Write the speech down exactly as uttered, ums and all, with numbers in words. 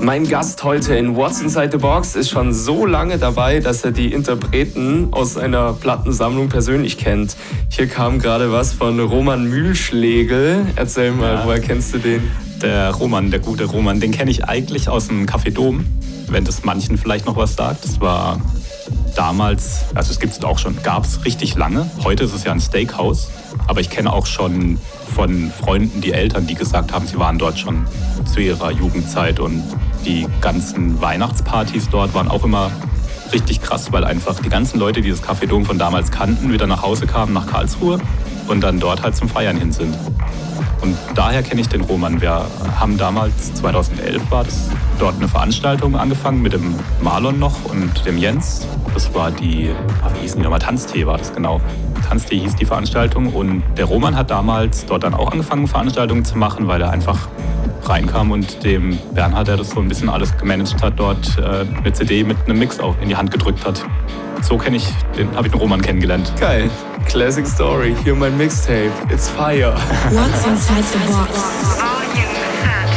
Mein Gast heute in What's Inside the Box ist schon so lange dabei, dass er die Interpreten aus seiner Plattensammlung persönlich kennt. Hier kam gerade was von Roman Mühlschlegel. Erzähl mal, ja. Woher kennst du den? Der Roman, der gute Roman, den kenne ich eigentlich aus dem Café Dom, wenn das manchen vielleicht noch was sagt. Das war damals, also es gibt es auch schon, gab es richtig lange. Heute ist es ja ein Steakhouse, aber ich kenne auch schon von Freunden die Eltern, die gesagt haben, sie waren dort schon zu ihrer Jugendzeit, und die ganzen Weihnachtspartys dort waren auch immer richtig krass, weil einfach die ganzen Leute, die das Café Dom von damals kannten, wieder nach Hause kamen, nach Karlsruhe und dann dort halt zum Feiern hin sind. Und daher kenne ich den Roman. Wir haben damals, zweitausendelf war das, dort eine Veranstaltung angefangen mit dem Marlon noch und dem Jens. Das war die, wie hießen die nochmal, Tanztee war das genau. Tanztee hieß die Veranstaltung, und der Roman hat damals dort dann auch angefangen, Veranstaltungen zu machen, weil er einfach reinkam und dem Bernhard, der das so ein bisschen alles gemanagt hat, dort äh, eine C D mit einem Mix auch in die Hand gedrückt hat. So kenne ich, den habe ich den Roman kennengelernt. Geil. Classic Story. Hier mein Mixtape. It's fire. What's inside the box?